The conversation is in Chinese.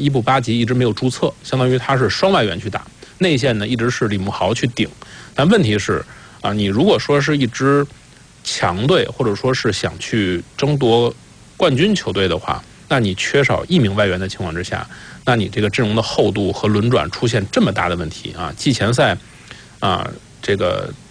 伊布巴吉一直没有注册，相当于他是双外援去打，内线呢一直是李慕豪去顶。但问题是你如果说是一支强队，或者说是想去争夺冠军球队的话，那你缺少一名外援的情况之下，那你这个阵容的厚度和轮转出现这么大的问题季前赛这个